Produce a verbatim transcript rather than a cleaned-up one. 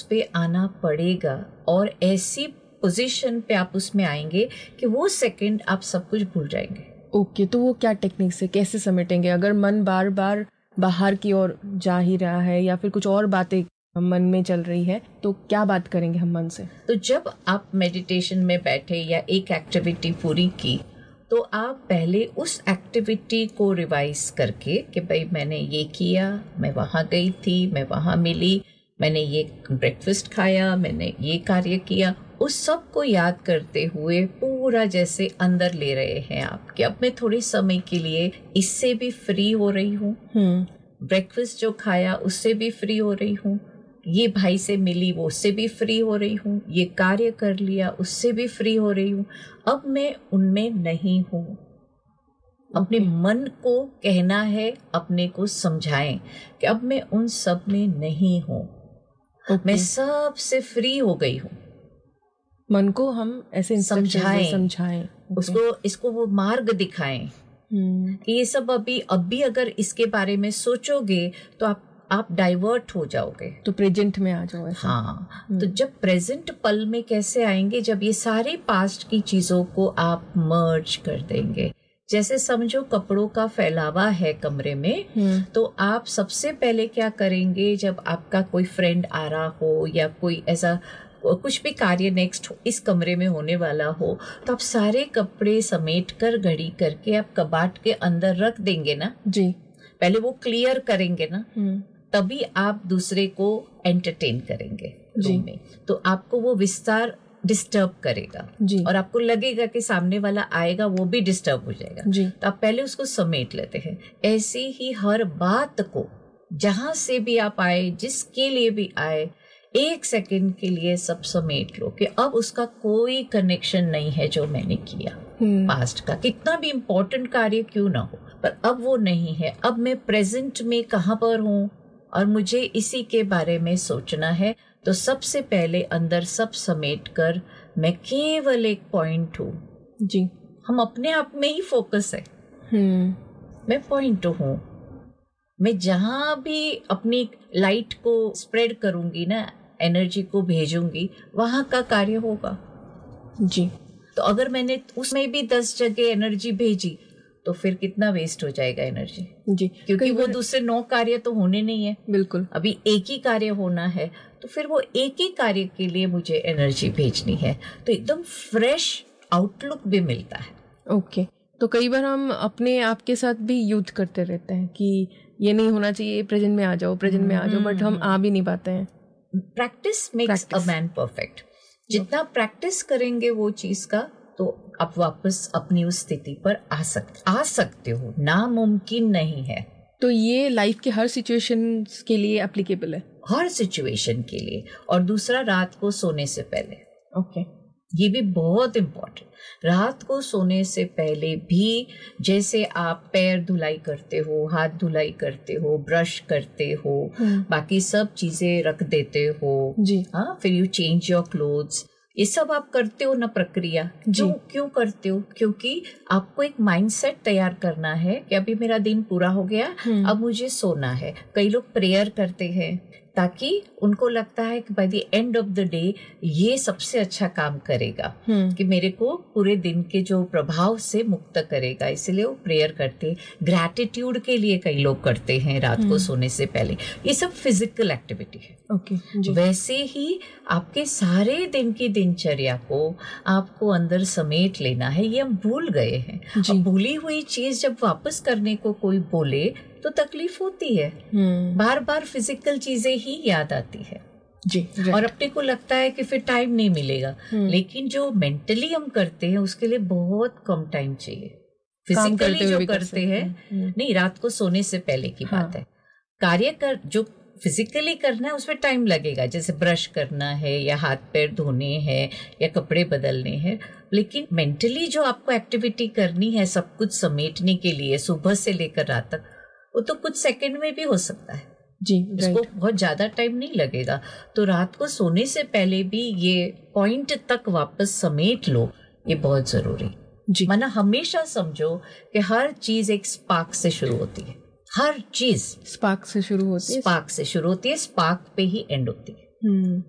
पे आना पड़ेगा और ऐसी पोजीशन पे आप उसमें आएंगे कि वो सेकंड आप सब कुछ भूल जाएंगे। ओके okay, तो वो क्या टेक्निक से कैसे समेटेंगे अगर मन बार बार बाहर की ओर जा ही रहा है या फिर कुछ और बातें मन में चल रही है, तो क्या बात करेंगे हम मन से? तो जब आप मेडिटेशन में बैठे या एक एक्टिविटी पूरी की तो आप पहले उस एक्टिविटी को रिवाइज करके कि भाई मैंने ये किया, मैं वहाँ गई थी, मैं वहाँ मिली, मैंने ये ब्रेकफास्ट खाया, मैंने ये कार्य किया, उस सब को याद करते हुए पूरा जैसे अंदर ले रहे हैं आप कि अब मैं थोड़े समय के लिए इससे भी फ्री हो रही हूँ, ब्रेकफास्ट जो खाया उससे भी फ्री हो रही हूँ, ये भाई से मिली वो उससे भी फ्री हो रही हूँ, ये कार्य कर लिया उससे भी फ्री हो रही हूँ, अब मैं उनमें नहीं हूँ। अपने मन को कहना है, अपने को समझाएं कि अब मैं उन सब में नहीं हूँ, okay. मैं सबसे फ्री हो गई हूँ। मन को हम ऐसे समझाएं, समझाएं okay. उसको इसको वो मार्ग दिखाएं hmm. कि ये सब अभी अभी अगर इसके बारे में सोचोगे तो आप आप डाइवर्ट हो जाओगे, तो प्रेजेंट में आ जाओ ऐसा। हाँ, तो जब प्रेजेंट पल में कैसे आएंगे, जब ये सारी पास्ट की चीजों को आप मर्ज कर देंगे। जैसे समझो कपड़ों का फैलावा है कमरे में, तो आप सबसे पहले क्या करेंगे, जब आपका कोई फ्रेंड आ रहा हो या कोई ऐसा कुछ भी कार्य नेक्स्ट इस कमरे में होने वाला हो, तो आप सारे कपड़े समेट कर घड़ी करके आप कबाट के अंदर रख देंगे ना जी। पहले वो क्लियर करेंगे ना, तभी आप दूसरे को एंटरटेन करेंगे रूम में। तो आपको वो विस्तार डिस्टर्ब करेगा जी। और आपको लगेगा कि सामने वाला आएगा वो भी डिस्टर्ब हो जाएगा जी। तो आप पहले उसको समेट लेते हैं। ऐसे ही हर बात को जहां से भी आप आए, जिसके लिए भी आए, एक सेकंड के लिए सब समेट लो कि अब उसका कोई कनेक्शन नहीं है जो मैंने किया पास्ट का, कितना भी इम्पोर्टेंट कार्य क्यों ना हो, पर अब वो नहीं है। अब मैं प्रेजेंट में कहाँ पर हूँ और मुझे इसी के बारे में सोचना है। तो सबसे पहले अंदर सब समेट कर मैं केवल एक पॉइंट हूँ जी। हम अपने आप में ही फोकस है, मैं पॉइंट हूँ। मैं जहां भी अपनी लाइट को स्प्रेड करूंगी ना, एनर्जी को भेजूंगी, वहां का कार्य होगा जी। तो अगर मैंने उसमें भी दस जगह एनर्जी भेजी तो फिर कितना वेस्ट हो जाएगा एनर्जी जी, क्योंकि वो दूसरे नौ कार्य तो होने नहीं है। बिल्कुल, अभी एक ही कार्य होना है, तो फिर वो एक ही कार्य के लिए मुझे एनर्जी भेजनी है, तो एकदम फ्रेश आउटलुक भी मिलता है। ओके, तो कई बार हम अपने आप के साथ भी युद्ध करते रहते हैं कि ये नहीं होना चाहिए, प्रेजेंट में आ जाओ, प्रेजेंट में आ जाओ, बट हम आ भी नहीं पाते हैं। Practice makes a man perfect. जितना प्रैक्टिस करेंगे वो चीज का, तो आप वापस अपनी उस स्थिति पर आ सकते आ सकते हो, नामुमकिन नहीं है। तो ये लाइफ के हर सिचुएशन के लिए एप्लीकेबल है, हर सिचुएशन के लिए। और दूसरा, रात को सोने से पहले, ओके okay. ये भी बहुत इम्पोर्टेंट। रात को सोने से पहले भी जैसे आप पैर धुलाई करते हो, हाथ धुलाई करते हो, ब्रश करते हो, बाकी सब चीजें रख देते हो जी, हाँ, फिर यू चेंज योर क्लोथ्स, ये सब आप करते हो ना प्रक्रिया। क्यों क्यों करते हो? क्योंकि आपको एक माइंडसेट तैयार करना है कि अभी मेरा दिन पूरा हो गया, अब मुझे सोना है। कई लोग प्रेयर करते हैं ताकि उनको लगता है कि by the end of the day ये सबसे अच्छा काम करेगा, कि मेरे को पूरे दिन के जो प्रभाव से मुक्त करेगा, इसलिए वो प्रेयर करते हैं। ग्रैटिट्यूड के लिए कई लोग करते हैं रात को सोने से पहले। ये सब फिजिकल एक्टिविटी है। ओके okay, वैसे ही आपके सारे दिन की दिनचर्या को आपको अंदर समेट लेना है। ये हम भूल गए हैं। अब भूली हुई चीज जब वापस करने को कोई बोले तो तकलीफ होती है। बार बार फिजिकल चीजें ही याद आती है जी, और अपने को लगता है कि फिर टाइम नहीं मिलेगा, लेकिन जो मेंटली हम करते हैं उसके लिए बहुत कम टाइम चाहिए। फिजिकली जो करते हैं, नहीं, रात को सोने से पहले की बात है। कार्य कर जो फिजिकली करना है उसमें टाइम लगेगा, जैसे ब्रश करना है या हाथ पैर धोने हैं या कपड़े बदलने हैं, लेकिन मेंटली जो आपको एक्टिविटी करनी है सब कुछ समेटने के लिए सुबह से लेकर रात तक, वो तो कुछ सेकंड में भी हो सकता है जी। इसको बहुत ज्यादा टाइम नहीं लगेगा। तो रात को सोने से पहले भी ये पॉइंट तक वापस समेट लो, ये बहुत जरूरी जी। माना हमेशा समझो कि हर चीज एक स्पार्क से शुरू होती है, हर चीज स्पार्क से शुरू होती है, स्पार्क से शुरू होती है, स्पार्क पे ही एंड होती है।